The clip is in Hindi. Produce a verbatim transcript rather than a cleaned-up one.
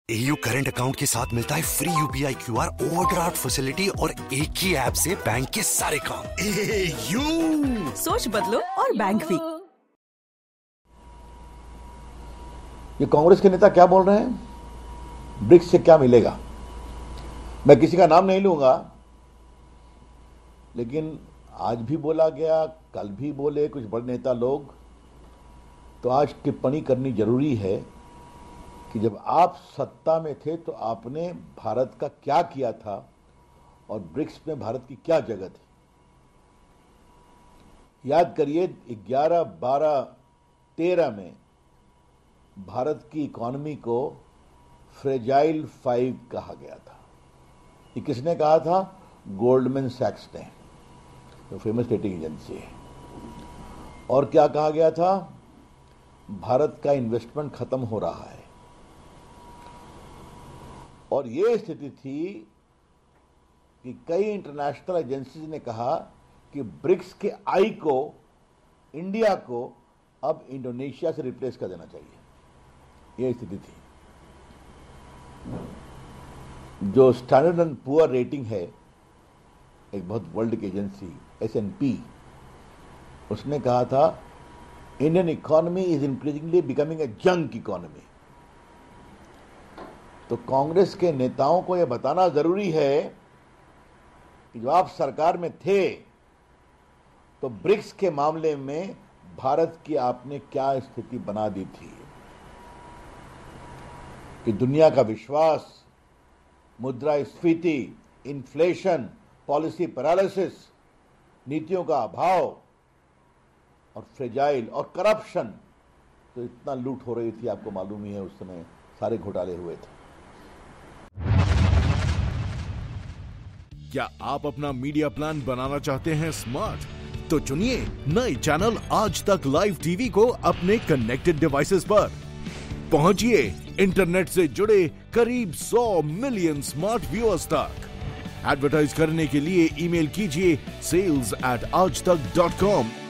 एयू करंट अकाउंट के साथ मिलता है free UPI QR overdraft facility और एक ही ऐप से बैंक के सारे काम। एयू सोच बदलो और बैंक भी। ये कांग्रेस के नेता क्या बोल रहे हैं? ब्रिक्स से क्या मिलेगा? मैं किसी का नाम नहीं लूंगा, लेकिन आज भी बोला गया, कल भी बोले कुछ बड़े नेता लोग, तो आज टिप्पणी करनी जरूरी है कि जब आप सत्ता में थे तो आपने भारत का क्या किया था और ब्रिक्स में भारत की क्या जगह थी। याद करिए, ग्यारह, बारह, तेरह में भारत की इकोनॉमी को फ्रेजाइल फाइव कहा गया था। ये किसने कहा था? गोल्डमैन सैक्स ने, जो फेमस रेटिंग एजेंसी है। और क्या कहा गया था? भारत का इन्वेस्टमेंट खत्म हो रहा है। और यह स्थिति थी कि कई इंटरनेशनल एजेंसीज ने कहा कि ब्रिक्स के आई को, इंडिया को अब इंडोनेशिया से रिप्लेस कर देना चाहिए। यह स्थिति थी। जो स्टैंडर्ड एंड पुअर रेटिंग है, एक बहुत वर्ल्ड की एजेंसी एस एंड पी, उसने कहा था Indian economy is increasingly becoming a junk economy. तो कांग्रेस के नेताओं को यह बताना जरूरी है कि जब आप सरकार में थे तो ब्रिक्स के मामले में भारत की आपने क्या स्थिति बना दी थी कि दुनिया का विश्वास, मुद्रास्फीति, इन्फ्लेशन, पॉलिसी पैरालिसिस, नीतियों का अभाव और फ्रेजाइल और करप्शन, तो इतना लूट हो रही थी, आपको मालूम ही है, उस समय सारे घोटाले हुए थे। क्या आप अपना मीडिया प्लान बनाना चाहते हैं स्मार्ट? तो चुनिए नए चैनल आज तक लाइव टीवी को अपने कनेक्टेड डिवाइसेस पर। पहुंचिए इंटरनेट से जुड़े करीब सौ मिलियन स्मार्ट व्यूअर्स तक। एडवर्टाइज करने के लिए ईमेल कीजिए सेल्स एट आज तक डॉट कॉम